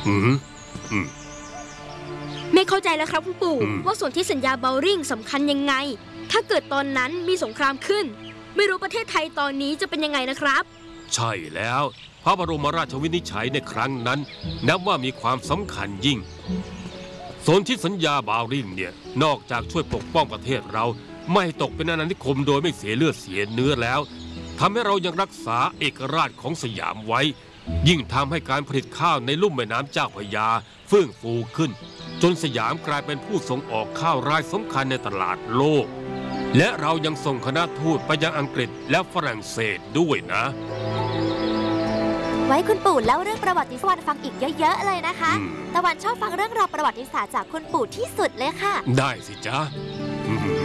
อืมอืมไม่เข้าใจแล้วครับคุณปู่ว่าสนธิสัญญาเบลริงสำคัญยังไงถ้าเกิดตอนนั้นมีสงครามขึ้นไม่รู้ประเทศไทยตอนนี้จะเป็นยังไงนะครับใช่แล้วพระบรมราชวินิจฉัยในครั้งนั้นนับว่ามีความสำคัญยิ่งสนธิสัญญาบาริงเนี่ยนอกจากช่วยปกป้องประเทศเราไม่ตกเป็นอาณานิคมโดยไม่เสียเลือดเสียเนื้อแล้วทำให้เรายังรักษาเอกราชของสยามไว้ยิ่งทำให้การผลิตข้าวในลุ่มแม่น้ำเจ้าพระยาเฟื่องฟูขึ้นจนสยามกลายเป็นผู้ส่งออกข้าวรายสำคัญในตลาดโลกและเรายังส่งคณะทูตไปยังอังกฤษและฝรั่งเศสด้วยนะไว้คุณปู่เล่าเรื่องประวัติศาสตร์ฟังอีกเยอะๆเลยนะคะตะวันชอบฟังเรื่องราวประวัติศาสตร์จากคุณปู่ที่สุดเลยค่ะได้สิจ๊ะ